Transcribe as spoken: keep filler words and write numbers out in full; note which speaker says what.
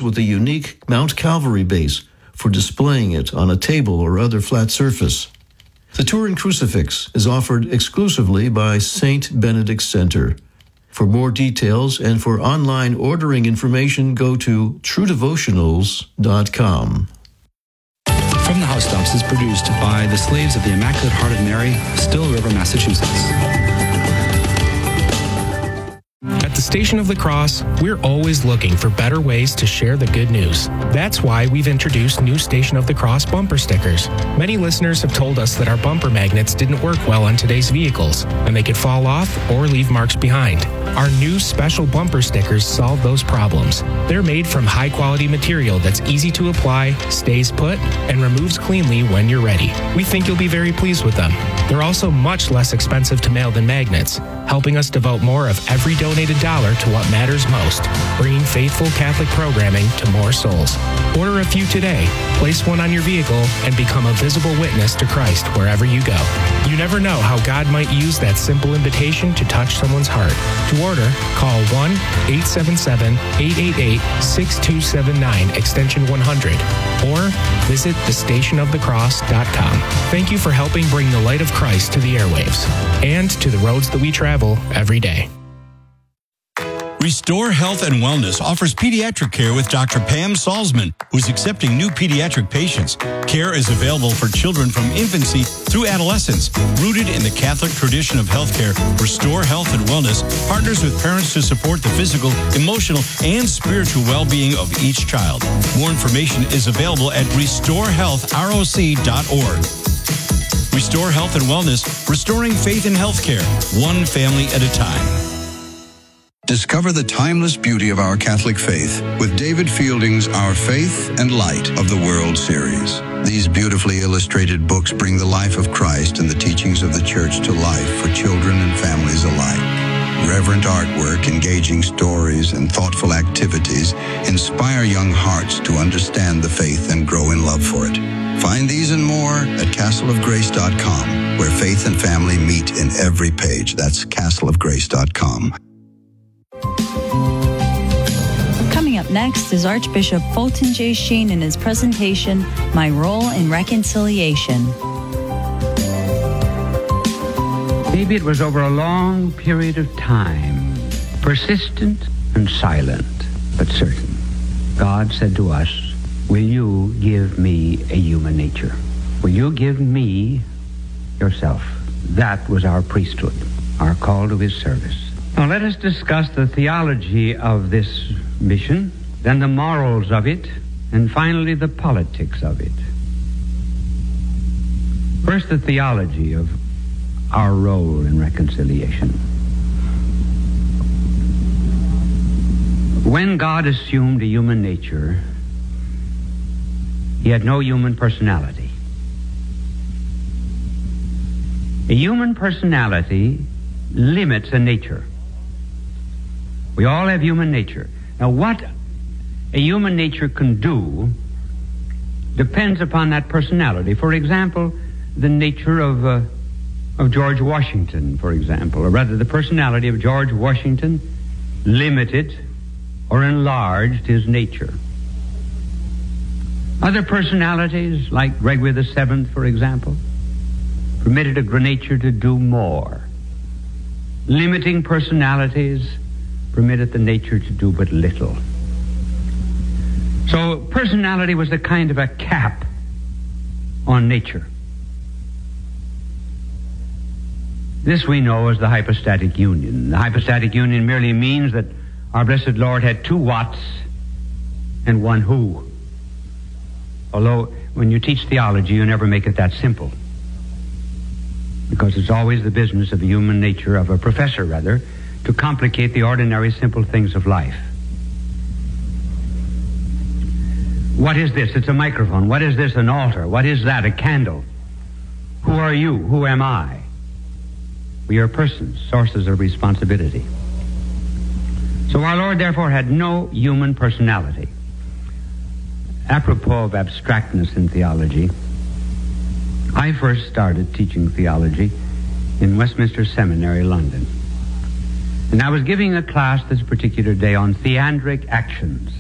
Speaker 1: with a unique Mount Calvary base for displaying it on a table or other flat surface. The Turin Crucifix is offered exclusively by Saint Benedict Center. For more details and for online ordering information, go to true devotionals dot com.
Speaker 2: From the House Dumps is produced by the Slaves of the Immaculate Heart of Mary, Still River, Massachusetts.
Speaker 3: At the Station of the Cross, we're always looking for better ways to share the good news. That's why we've introduced new Station of the Cross bumper stickers. Many listeners have told us that our bumper magnets didn't work well on today's vehicles, and they could fall off or leave marks behind. Our new special bumper stickers solve those problems. They're made from high-quality material that's easy to apply, stays put, and removes cleanly when you're ready. We think you'll be very pleased with them. They're also much less expensive to mail than magnets, helping us devote more of every donated dollar to what matters most, bringing faithful Catholic programming to more souls. Order a few today, place one on your vehicle, and become a visible witness to Christ wherever you go. You never know how God might use that simple invitation to touch someone's heart. To order, call one eight seven seven, eight eight eight, six two seven nine, extension one hundred, or visit the station of the cross dot com. Thank you for helping bring the light of Christ to the airwaves and to the roads that we travel every day.
Speaker 4: Restore Health and Wellness offers pediatric care with Doctor Pam Salzman, who's accepting new pediatric patients. Care is available for children from infancy through adolescence. Rooted in the Catholic tradition of healthcare, Restore Health and Wellness partners with parents to support the physical, emotional, and spiritual well-being of each child. More information is available at restore health roc dot org. Restore Health and Wellness, restoring faith in healthcare, one family at a time.
Speaker 5: Discover the timeless beauty of our Catholic faith with David Fielding's Our Faith and Light of the World series. These beautifully illustrated books bring the life of Christ and the teachings of the Church to life for children and families alike. Reverent artwork, engaging stories, and thoughtful activities inspire young hearts to understand the faith and grow in love for it. Find these and more at castle of grace dot com, where faith and family meet in every page. That's castle of grace dot com.
Speaker 6: Coming up next is Archbishop Fulton J. Sheen in his presentation, My Role in Reconciliation.
Speaker 7: Maybe it was over a long period of time, persistent and silent, but certain. God said to us, will you give me a human nature? Will you give me yourself? That was our priesthood, our call to his service. Now let us discuss the theology of this mission, then the morals of it, and finally the politics of it. First, the theology of our role in reconciliation. When God assumed a human nature, he had no human personality. A human personality limits a nature. We all have human nature. Now, what a human nature can do depends upon that personality. For example, the nature of uh, of George Washington, for example, or rather the personality of George Washington limited or enlarged his nature. Other personalities, like Gregory the Seventh, for example, permitted a nature to do more. Limiting personalities permitted the nature to do but little. So personality was a kind of a cap on nature. This we know as the hypostatic union. The hypostatic union merely means that our blessed Lord had two whats and one who. Although when you teach theology, you never make it that simple, because it's always the business of the human nature, of a professor rather, to complicate the ordinary simple things of life. What is this? It's a microphone. What is this? An altar. What is that? A candle. Who are you? Who am I? We are persons, sources of responsibility. So our Lord therefore had no human personality. Apropos of abstractness in theology, I first started teaching theology in Westminster Seminary, London. And I was giving a class this particular day on theandric actions.